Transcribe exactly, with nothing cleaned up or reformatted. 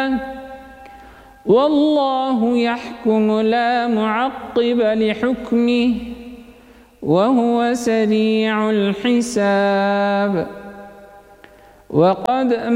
والله يحكم لا معقب لحكمه وهو سريع الحساب. وقد